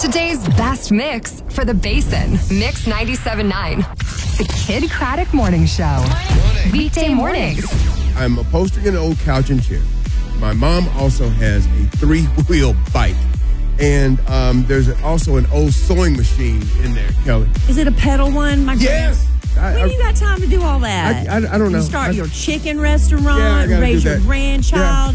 Today's best mix for the Basin. Mix 97.9. The Kid Craddock Morning Show. Weekday mornings. I'm upholstering an old couch and chair. My mom also has a 3-wheel bike. And there's also an old sewing machine in there, Kelly. Is it a pedal one? Yes. When do you got time to do all that? I don't know. You start your chicken restaurant, Yeah, I gotta raise do your that. grandchild.